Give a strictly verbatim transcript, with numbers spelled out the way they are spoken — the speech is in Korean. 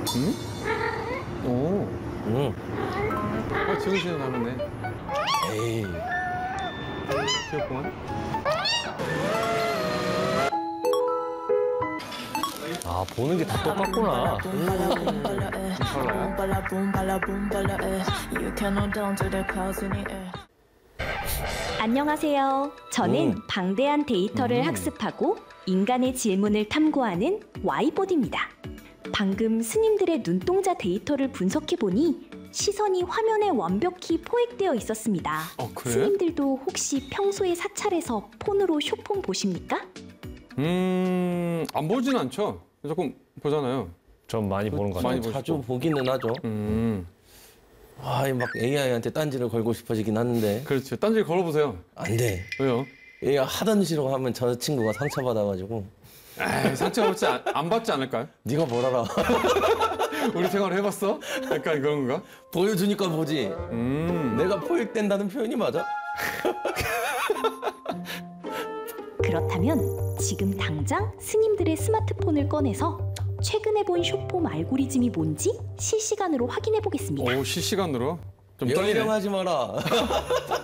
응? 오. 응. 아, 지훈 씨는 닮았네. 에이. 귀엽구만. 아, 보는 게 다 똑같구나. 안녕하세요. 저는 음. 방대한 데이터를 음. 학습하고 인간의 질문을 탐구하는 와이보드입니다. 방금 스님들의 눈동자 데이터를 분석해보니 시선이 화면에 완벽히 포획되어 있었습니다. 어, 그래? 스님들도 혹시 평소에 사찰에서 폰으로 쇼폰 보십니까? 음, 안 보진 않죠. 조금 보잖아요. 전 많이 보는 것 같아요. 많이 자주 보시고. 보기는 하죠. 음, 아, 막 에이아이한테 딴지를 걸고 싶어지긴 하는데 그렇죠. 딴지 걸어보세요. 안 돼. 왜요? 얘가 하던 싫어 하면 저 친구가 상처받아가지고 에이, 상처받지 안, 안 받지 않을까요? 네가 뭘 알아. 우리 생활 해봤어? 약간 그런 건가? 보여주니까 보지. 음, 내가 포획된다는 표현이 맞아? 그렇다면 지금 당장 스님들의 스마트폰을 꺼내서 최근에 본 쇼폼 알고리즘이 뭔지 실시간으로 확인해 보겠습니다. 오, 실시간으로? 좀 떨리네. 열령하지 마라.